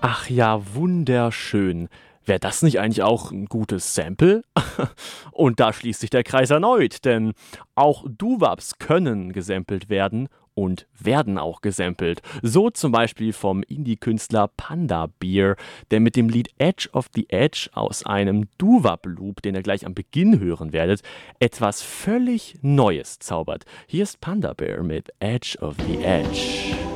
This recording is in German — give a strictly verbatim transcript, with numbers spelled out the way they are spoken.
Ach ja, wunderschön. Wäre das nicht eigentlich auch ein gutes Sample? Und da schließt sich der Kreis erneut, denn auch Doo-Wops können gesampelt werden und werden auch gesampelt. So zum Beispiel vom Indie-Künstler Panda Bear, der mit dem Lied Edge of the Edge aus einem Doo-Wop-Loop, den ihr gleich am Beginn hören werdet, etwas völlig Neues zaubert. Hier ist Panda Bear mit Edge of the Edge.